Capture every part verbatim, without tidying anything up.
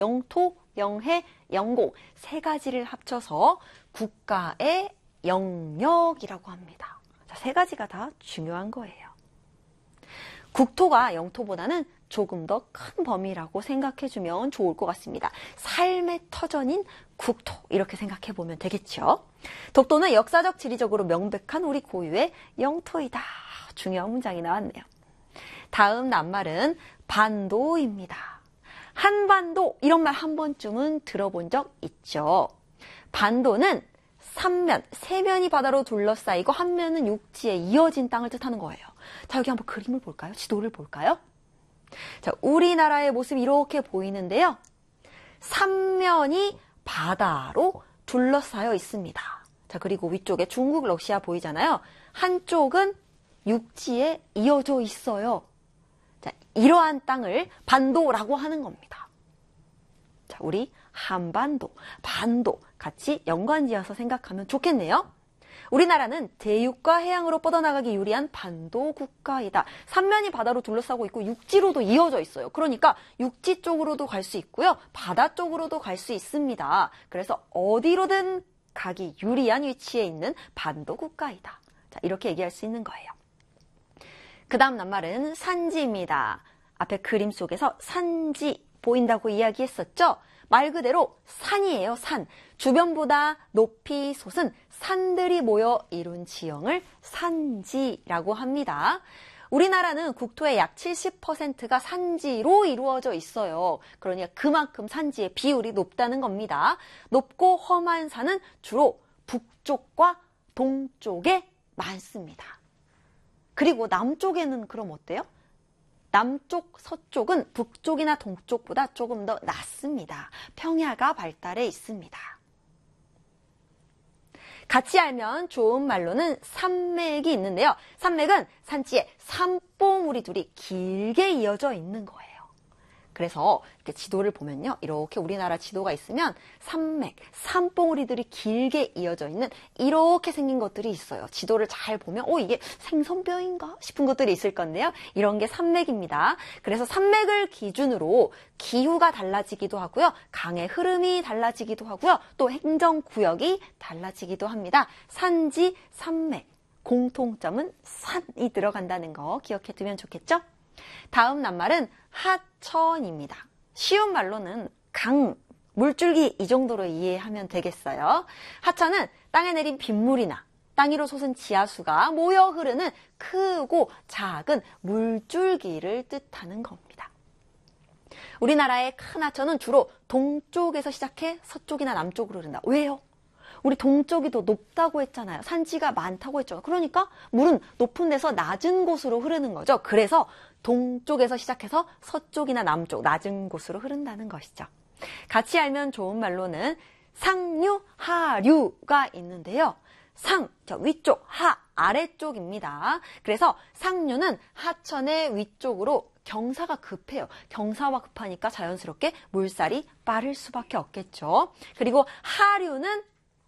영토, 영해, 영공 세 가지를 합쳐서 국가의 영역이라고 합니다. 자, 세 가지가 다 중요한 거예요. 국토가 영토보다는 조금 더 큰 범위라고 생각해주면 좋을 것 같습니다. 삶의 터전인 국토 이렇게 생각해보면 되겠죠. 독도는 역사적 지리적으로 명백한 우리 고유의 영토이다. 중요한 문장이 나왔네요. 다음 낱말은 반도입니다. 한반도 이런 말 한 번쯤은 들어본 적 있죠. 반도는 삼면, 세 면이 바다로 둘러싸이고 한 면은 육지에 이어진 땅을 뜻하는 거예요. 자, 여기 한번 그림을 볼까요? 지도를 볼까요? 자, 우리나라의 모습이 이렇게 보이는데요. 삼면이 바다로 둘러싸여 있습니다. 자, 그리고 위쪽에 중국, 러시아 보이잖아요. 한쪽은 육지에 이어져 있어요. 자, 이러한 땅을 반도라고 하는 겁니다. 자, 우리 한반도, 반도 같이 연관지어서 생각하면 좋겠네요. 우리나라는 대륙과 해양으로 뻗어나가기 유리한 반도 국가이다. 삼면이 바다로 둘러싸고 있고 육지로도 이어져 있어요. 그러니까 육지 쪽으로도 갈 수 있고요. 바다 쪽으로도 갈 수 있습니다. 그래서 어디로든 가기 유리한 위치에 있는 반도 국가이다. 자, 이렇게 얘기할 수 있는 거예요. 그 다음 낱말은 산지입니다. 앞에 그림 속에서 산지 보인다고 이야기했었죠? 말 그대로 산이에요, 산. 주변보다 높이 솟은 산들이 모여 이룬 지형을 산지라고 합니다. 우리나라는 국토의 약 칠십 퍼센트가 산지로 이루어져 있어요. 그러니까 그만큼 산지의 비율이 높다는 겁니다. 높고 험한 산은 주로 북쪽과 동쪽에 많습니다. 그리고 남쪽에는 그럼 어때요? 남쪽, 서쪽은 북쪽이나 동쪽보다 조금 더 낮습니다. 평야가 발달해 있습니다. 같이 알면 좋은 말로는 산맥이 있는데요. 산맥은 산지에 산봉우리 둘이 길게 이어져 있는 거예요. 그래서 이렇게 지도를 보면요. 이렇게 우리나라 지도가 있으면 산맥, 산봉우리들이 길게 이어져 있는 이렇게 생긴 것들이 있어요. 지도를 잘 보면 어 이게 생선뼈인가 싶은 것들이 있을 건데요. 이런 게 산맥입니다. 그래서 산맥을 기준으로 기후가 달라지기도 하고요. 강의 흐름이 달라지기도 하고요. 또 행정구역이 달라지기도 합니다. 산지, 산맥, 공통점은 산이 들어간다는 거 기억해 두면 좋겠죠? 다음 낱말은 하천입니다. 쉬운 말로는 강, 물줄기 이 정도로 이해하면 되겠어요. 하천은 땅에 내린 빗물이나 땅 위로 솟은 지하수가 모여 흐르는 크고 작은 물줄기를 뜻하는 겁니다. 우리나라의 큰 하천은 주로 동쪽에서 시작해 서쪽이나 남쪽으로 흐른다. 왜요? 우리 동쪽이 더 높다고 했잖아요. 산지가 많다고 했죠. 그러니까 물은 높은 데서 낮은 곳으로 흐르는 거죠. 그래서 동쪽에서 시작해서 서쪽이나 남쪽, 낮은 곳으로 흐른다는 것이죠. 같이 알면 좋은 말로는 상류, 하류가 있는데요. 상, 저 위쪽, 하, 아래쪽입니다. 그래서 상류는 하천의 위쪽으로 경사가 급해요. 경사가 급하니까 자연스럽게 물살이 빠를 수밖에 없겠죠. 그리고 하류는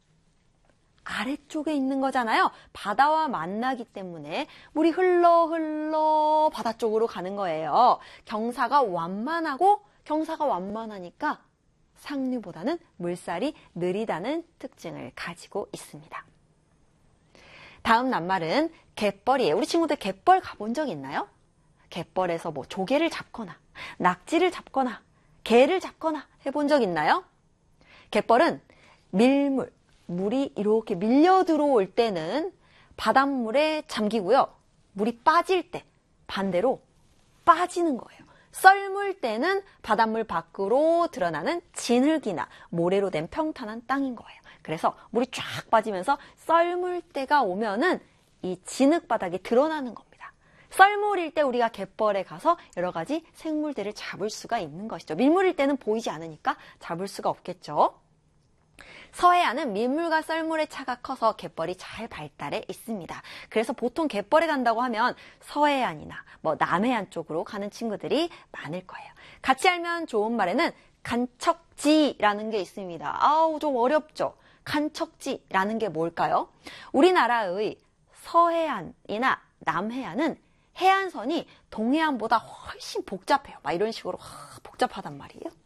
아래쪽에 있는 거잖아요. 바다와 만나기 때문에 물이 흘러 흘러 바다 쪽으로 가는 거예요. 경사가 완만하고 경사가 완만하니까 상류보다는 물살이 느리다는 특징을 가지고 있습니다. 다음 낱말은 갯벌이에요. 우리 친구들 갯벌 가본 적 있나요? 갯벌에서 뭐 조개를 잡거나 낙지를 잡거나 게를 잡거나 해본 적 있나요? 갯벌은 밀물, 물이 이렇게 밀려 들어올 때는 바닷물에 잠기고요. 물이 빠질 때 반대로 빠지는 거예요. 썰물 때는 바닷물 밖으로 드러나는 진흙이나 모래로 된 평탄한 땅인 거예요. 그래서 물이 쫙 빠지면서 썰물 때가 오면은 이 진흙 바닥이 드러나는 겁니다. 썰물일 때 우리가 갯벌에 가서 여러 가지 생물들을 잡을 수가 있는 것이죠. 밀물일 때는 보이지 않으니까 잡을 수가 없겠죠. 서해안은 밀물과 썰물의 차가 커서 갯벌이 잘 발달해 있습니다. 그래서 보통 갯벌에 간다고 하면 서해안이나 뭐 남해안 쪽으로 가는 친구들이 많을 거예요. 같이 알면 좋은 말에는 간척지라는 게 있습니다. 아우 좀 어렵죠? 간척지라는 게 뭘까요? 우리나라의 서해안이나 남해안은 해안선이 동해안보다 훨씬 복잡해요. 막 이런 식으로 하, 복잡하단 말이에요.